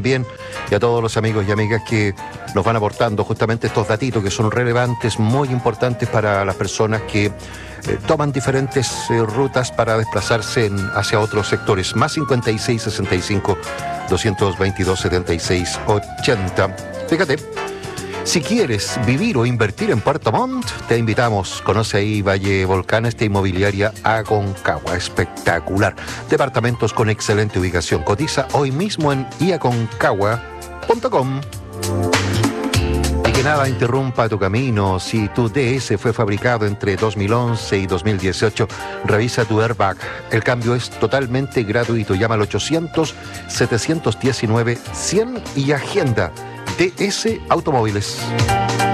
también y a todos los amigos y amigas que nos van aportando justamente estos datitos que son relevantes, muy importantes para las personas que toman diferentes rutas para desplazarse hacia otros sectores. Más 56 65 222 76 80. Fíjate, si quieres vivir o invertir en Puerto Montt, te invitamos. Conoce ahí Valle Volcán, esta inmobiliaria Aconcagua. Espectacular. Departamentos con excelente ubicación. Cotiza hoy mismo en iaconcagua.com. Y que nada interrumpa tu camino. Si tu DS fue fabricado entre 2011 y 2018, revisa tu airbag. El cambio es totalmente gratuito. Llama al 800-719-100 y agenda DS Automóviles.